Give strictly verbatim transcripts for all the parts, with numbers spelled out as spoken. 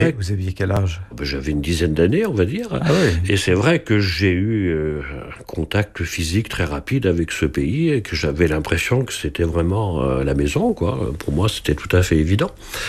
Et vous aviez quel âge ? J'avais une dizaine d'années, on va dire. Ah oui. Et c'est vrai que j'ai eu euh, un contact physique très rapide avec ce pays et que j'avais l'impression que c'était vraiment euh, la maison, quoi. Pour moi, c'était tout à fait évident.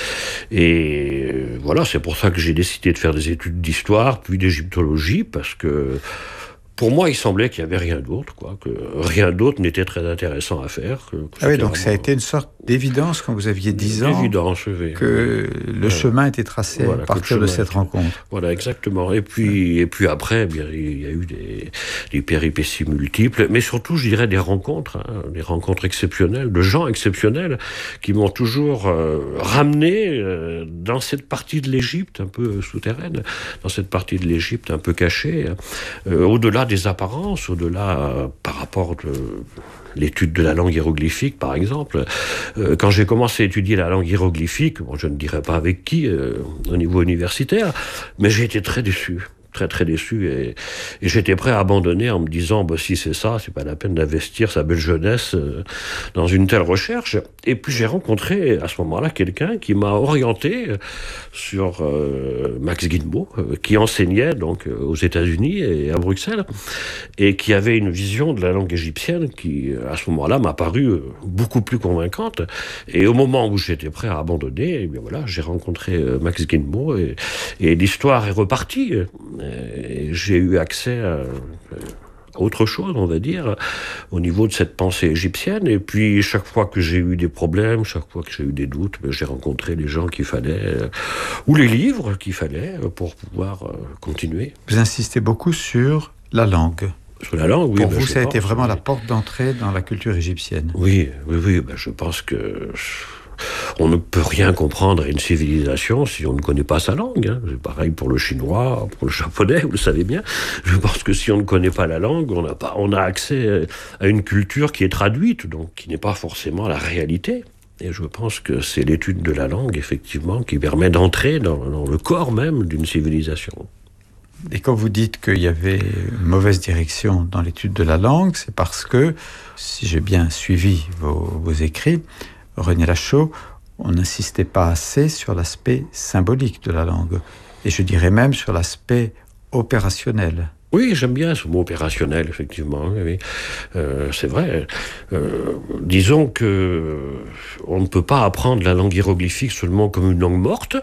Et euh, voilà, c'est pour ça que j'ai décidé de faire des études d'histoire, puis d'égyptologie, parce que pour moi, il semblait qu'il n'y avait rien d'autre, quoi, que rien d'autre n'était très intéressant à faire. Que, que ah oui, donc ça a été une sorte d'évidence quand vous aviez dix ans, évidence, oui. que le voilà. chemin était tracé voilà, à partir de cette était... rencontre. Voilà, exactement. Et puis, et puis après, bien, il y a eu des, des péripéties multiples, mais surtout, je dirais, des rencontres, hein, des rencontres exceptionnelles, de gens exceptionnels qui m'ont toujours euh, ramené euh, dans cette partie de l'Égypte un peu souterraine, dans cette partie de l'Égypte un peu cachée, euh, au-delà des apparences, au-delà euh, par rapport de l'étude de la langue hiéroglyphique, par exemple. Euh, quand j'ai commencé à étudier la langue hiéroglyphique, bon, je ne dirais pas avec qui, euh, au niveau universitaire, mais j'ai été très déçu. très très déçu et, et j'étais prêt à abandonner en me disant bah, si c'est ça, c'est pas la peine d'investir sa belle jeunesse euh, dans une telle recherche. Et puis j'ai rencontré à ce moment-là quelqu'un qui m'a orienté sur euh, Max Guillemot, euh, qui enseignait donc aux États-Unis et à Bruxelles et qui avait une vision de la langue égyptienne qui à ce moment-là m'a paru beaucoup plus convaincante. Et au moment où j'étais prêt à abandonner, eh bien voilà, j'ai rencontré euh, Max Guillemot et, et l'histoire est repartie. Et j'ai eu accès à autre chose, on va dire, au niveau de cette pensée égyptienne. Et puis, chaque fois que j'ai eu des problèmes, chaque fois que j'ai eu des doutes, ben, j'ai rencontré les gens qu'il fallait, euh, ou les livres qu'il fallait pour pouvoir euh, continuer. Vous insistez beaucoup sur la langue. Sur la langue, oui. Pour ben, vous, ça a pense, été vraiment oui. la porte d'entrée dans la culture égyptienne. Oui, oui, oui. Ben, je pense que... On ne peut rien comprendre à une civilisation si on ne connaît pas sa langue. Hein. C'est pareil pour le chinois, pour le japonais, vous le savez bien. Je pense que si on ne connaît pas la langue, on a, pas, on a accès à une culture qui est traduite, donc qui n'est pas forcément la réalité. Et je pense que c'est l'étude de la langue, effectivement, qui permet d'entrer dans, dans le corps même d'une civilisation. Et quand vous dites qu'il y avait une mauvaise direction dans l'étude de la langue, c'est parce que, si j'ai bien suivi vos, vos écrits, René Lachaud, on n'insistait pas assez sur l'aspect symbolique de la langue, et je dirais même sur l'aspect opérationnel. Oui, j'aime bien ce mot opérationnel, effectivement. Oui. Euh, c'est vrai. Euh, disons que on ne peut pas apprendre la langue hiéroglyphique seulement comme une langue morte,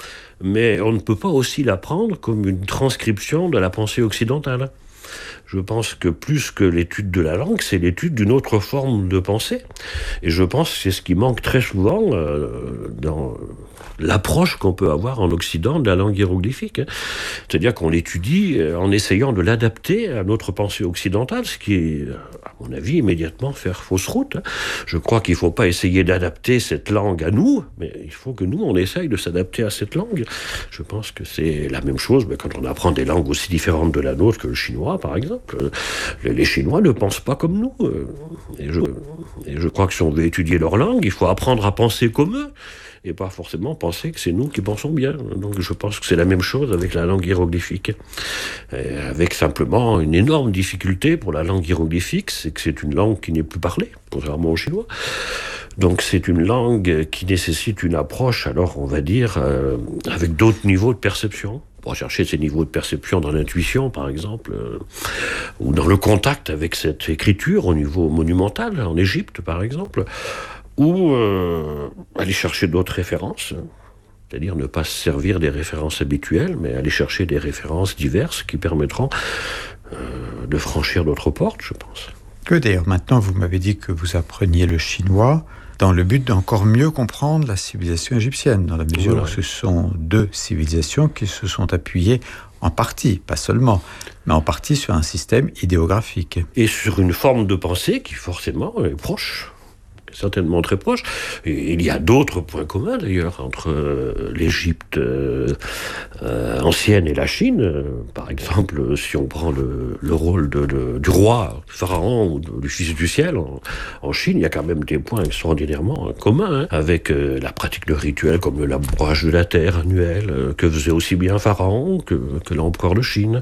mais on ne peut pas aussi l'apprendre comme une transcription de la pensée occidentale. Je pense que plus que l'étude de la langue, c'est l'étude d'une autre forme de pensée. Et je pense que c'est ce qui manque très souvent euh, dans l'approche qu'on peut avoir en Occident de la langue hiéroglyphique. C'est-à-dire qu'on l'étudie en essayant de l'adapter à notre pensée occidentale, ce qui est, à mon avis, immédiatement faire fausse route. Je crois qu'il ne faut pas essayer d'adapter cette langue à nous, mais il faut que nous, on essaye de s'adapter à cette langue. Je pense que c'est la même chose mais quand on apprend des langues aussi différentes de la nôtre que le chinois, par exemple. Les Chinois ne pensent pas comme nous. Et je, et je crois que si on veut étudier leur langue, il faut apprendre à penser comme eux, et pas forcément penser que c'est nous qui pensons bien. Donc je pense que c'est la même chose avec la langue hiéroglyphique. Et avec simplement une énorme difficulté pour la langue hiéroglyphique, c'est que c'est une langue qui n'est plus parlée, contrairement au chinois. Donc c'est une langue qui nécessite une approche, alors on va dire, euh, avec d'autres niveaux de perception. Pour chercher ces niveaux de perception dans l'intuition, par exemple, euh, ou dans le contact avec cette écriture au niveau monumental, en Égypte, par exemple, ou euh, aller chercher d'autres références, c'est-à-dire ne pas se servir des références habituelles, mais aller chercher des références diverses qui permettront euh, de franchir d'autres portes, je pense. Que d'ailleurs, maintenant, vous m'avez dit que vous appreniez le chinois dans le but d'encore mieux comprendre la civilisation égyptienne, dans la mesure voilà. où ce sont deux civilisations qui se sont appuyées en partie, pas seulement, mais en partie sur un système idéographique. Et sur une forme de pensée qui forcément est proche. Certainement très proche. Et il y a d'autres points communs d'ailleurs entre euh, l'Égypte euh, euh, ancienne et la Chine. Euh, par exemple, si on prend le, le rôle de, de, du roi, du pharaon ou de, du fils du ciel en, en Chine, il y a quand même des points extraordinairement communs hein, avec euh, la pratique de rituels comme le labourage de la terre annuel euh, que faisait aussi bien pharaon que, que l'empereur de Chine,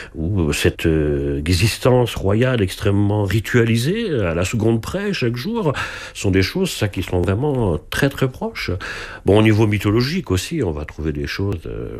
ou cette euh, existence royale extrêmement ritualisée à la seconde près chaque jour. sont des choses, ça, qui sont vraiment très très proches. Bon, au niveau mythologique aussi, on va trouver des choses... Euh,